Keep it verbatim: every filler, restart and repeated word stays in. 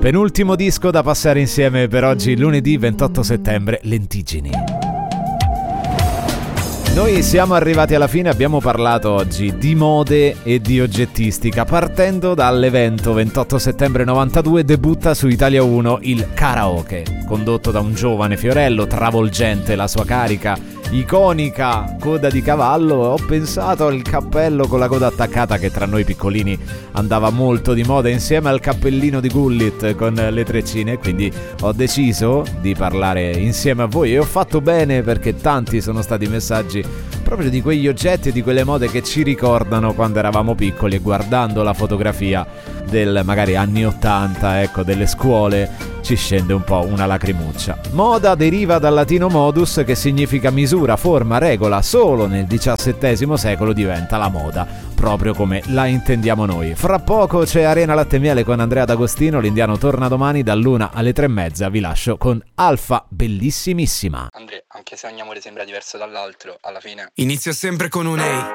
Penultimo disco da passare insieme per oggi, lunedì ventotto settembre, Lentiggini. Noi siamo arrivati alla fine, abbiamo parlato oggi di mode e di oggettistica, partendo dall'evento ventotto settembre novantadue debutta su Italia uno il karaoke, condotto da un giovane Fiorello, travolgente la sua carica, iconica coda di cavallo. Ho pensato al cappello con la coda attaccata che tra noi piccolini andava molto di moda, insieme al cappellino di Gullit con le treccine, quindi ho deciso di parlare insieme a voi e ho fatto bene, perché tanti sono stati i messaggi proprio di quegli oggetti e di quelle mode che ci ricordano quando eravamo piccoli, e guardando la fotografia del magari anni ottanta, ecco, delle scuole, ci scende un po' una lacrimuccia. Moda deriva dal latino modus, che significa misura, forma, regola. Solo nel diciassettesimo secolo diventa la moda, proprio come la intendiamo noi. Fra poco c'è Arena Latte e Miele con Andrea D'Agostino, l'Indiano torna domani dall'una alle tre e mezza. Vi lascio con Alfa, bellissimissima. Andrea, anche se ogni amore sembra diverso dall'altro, alla fine inizia sempre con un ehi.